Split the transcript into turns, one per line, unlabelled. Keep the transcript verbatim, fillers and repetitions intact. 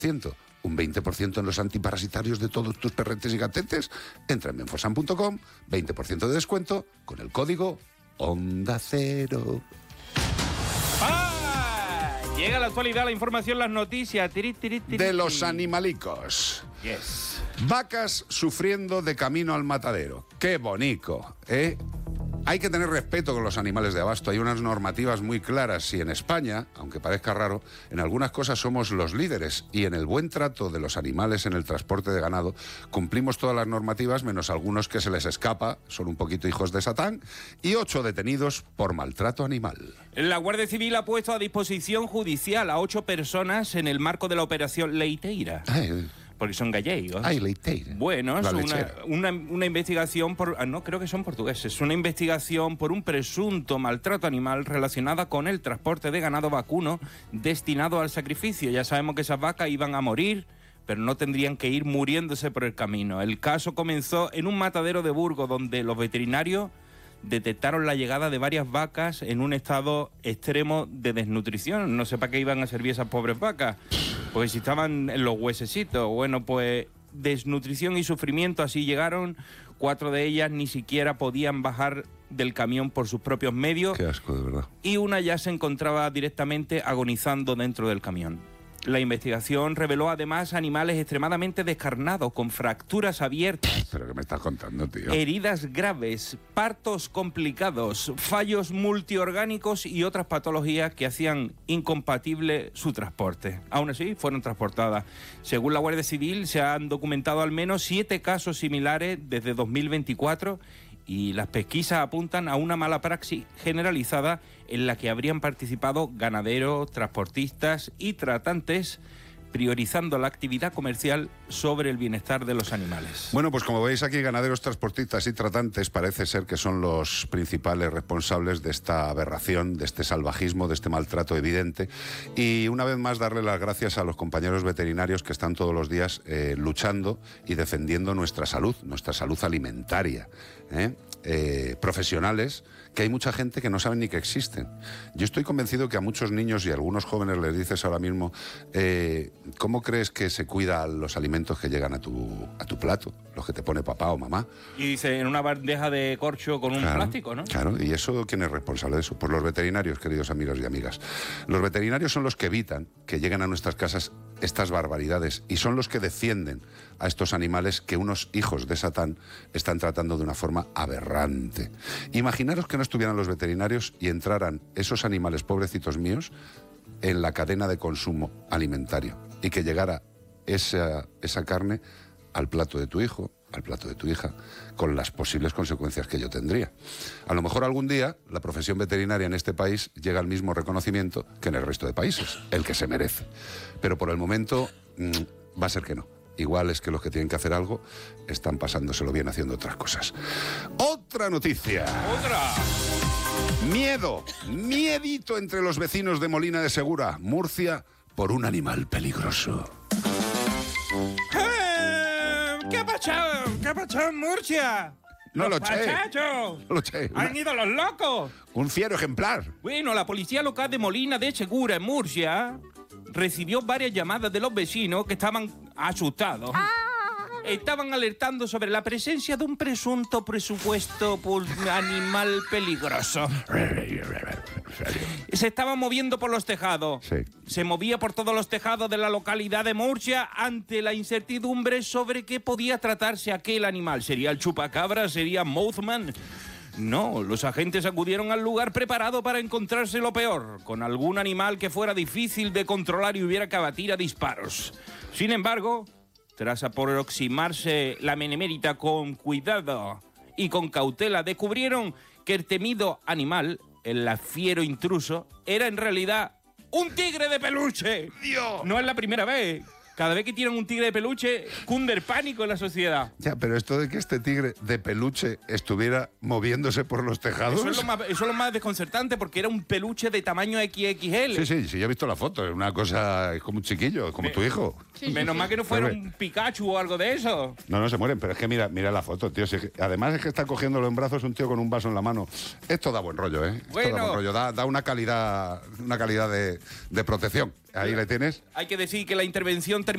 ciento. Un veinte por ciento en los antiparasitarios de todos tus perretes y gatetes. Entra en menforsan punto com, veinte por ciento de descuento con el código Onda Cero.
¡Ah! Llega la actualidad, la información, las noticias. Tiri, tiri, tiri,
De los animalicos.
Yes.
Vacas sufriendo de camino al matadero. ¡Qué bonito! ¿Eh? Hay que tener respeto con los animales de abasto. Hay unas normativas muy claras y en España, aunque parezca raro, en algunas cosas somos los líderes y en el buen trato de los animales en el transporte de ganado cumplimos todas las normativas menos algunos que se les escapa, son un poquito hijos de Satán, y ocho detenidos por maltrato animal.
La Guardia Civil ha puesto a disposición judicial a ocho personas en el marco de la operación Leiteira.
Ay,
Porque son gallegos.
ay, Leiteira.
Bueno, es
La
una,
lechera.
una, una investigación por... ah, no, creo que son portugueses. Una investigación por un presunto maltrato animal relacionada con el transporte de ganado vacuno destinado al sacrificio. Ya sabemos que esas vacas iban a morir, pero no tendrían que ir muriéndose por el camino. El caso comenzó en un matadero de Burgos, donde los veterinarios detectaron la llegada de varias vacas en un estado extremo de desnutrición. No sé para qué iban a servir esas pobres vacas, porque si estaban en los huesecitos. Bueno, pues desnutrición y sufrimiento, así llegaron. Cuatro de ellas ni siquiera podían bajar del camión por sus propios medios.
Qué asco, de verdad.
Y una ya se encontraba directamente agonizando dentro del camión. La investigación reveló además animales extremadamente descarnados, con fracturas abiertas,
¿Pero qué me estás contando, tío?
heridas graves, partos complicados, fallos multiorgánicos y otras patologías que hacían incompatible su transporte. Aún así, fueron transportadas. Según la Guardia Civil, se han documentado al menos siete casos similares desde dos mil veinticuatro y las pesquisas apuntan a una mala praxis generalizada en la que habrían participado ganaderos, transportistas y tratantes, priorizando la actividad comercial sobre el bienestar de los animales.
Bueno, pues como veis aquí, ganaderos, transportistas y tratantes parece ser que son los principales responsables de esta aberración, de este salvajismo, de este maltrato evidente. Y una vez más darle las gracias a los compañeros veterinarios que están todos los días eh, luchando y defendiendo nuestra salud, nuestra salud alimentaria. ¿eh? Eh, profesionales que hay mucha gente que no sabe ni que existen. Yo estoy convencido que a muchos niños y a algunos jóvenes les dices ahora mismo eh, ¿cómo crees que se cuidan los alimentos que llegan a tu, a tu plato? Los que te pone papá o mamá.
Y dice, en una bandeja de corcho con un
Claro,
plástico, ¿no?
Claro, y eso, ¿quién es responsable de eso? Pues los veterinarios, queridos amigos y amigas. Los veterinarios son los que evitan que lleguen a nuestras casas estas barbaridades y son los que defienden a estos animales que unos hijos de Satán están tratando de una forma aberrante. Imaginaros que no estuvieran los veterinarios y entraran esos animales, pobrecitos míos, en la cadena de consumo alimentario y que llegara esa, esa carne al plato de tu hijo, al plato de tu hija, con las posibles consecuencias que yo tendría. A lo mejor algún día la profesión veterinaria en este país llega al mismo reconocimiento que en el resto de países, el que se merece. Pero por el momento mmm, va a ser que no. Igual es que los que tienen que hacer algo están pasándoselo bien haciendo otras cosas. ¡Otra noticia!
¡Otra!
Miedo, miedito entre los vecinos de Molina de Segura, Murcia, por un animal peligroso.
¡Eh! ¿Qué ha pasado? ¿Qué ha pasado en Murcia?
No lo
¡Los
eché.
pachachos!
No lo eché.
¡Han ido los locos!
Un fiero ejemplar.
Bueno, la policía local de Molina de Segura, en Murcia, recibió varias llamadas de los vecinos que estaban asustados. Estaban alertando sobre la presencia de un presunto presupuesto por animal peligroso. Se estaba moviendo por los tejados.
Sí.
Se movía por todos los tejados de la localidad de Murcia ante la incertidumbre sobre qué podía tratarse aquel animal. ¿Sería el chupacabra? ¿Sería Mothman? No, los agentes acudieron al lugar preparado para encontrarse lo peor, con algún animal que fuera difícil de controlar y hubiera que abatir a disparos. Sin embargo, tras aproximarse la benemérita con cuidado y con cautela, descubrieron que el temido animal, el fiero intruso, era en realidad un tigre de peluche.
¡Dios!
No es la primera vez. Cada vez que tiran un tigre de peluche, cunde el pánico en la sociedad.
Ya, pero esto de que este tigre de peluche estuviera moviéndose por los tejados...
Eso es, lo más, eso es lo más desconcertante, porque era un peluche de tamaño equis equis ele.
Sí, sí, sí, yo he visto la foto. Es una cosa, es como un chiquillo, es como
Me-
tu hijo.
Menos mal que no fuera
Bebé.
un Pikachu o algo de eso.
No, no se mueren, pero es que mira, mira la foto, tío. Si es que- además es que está cogiéndolo en brazos un tío con un vaso en la mano. Esto da buen rollo, ¿eh? Esto
Bueno.
da buen rollo, da, da una calidad, una calidad de, de protección. Ahí le tienes.
Hay que decir que la intervención terminó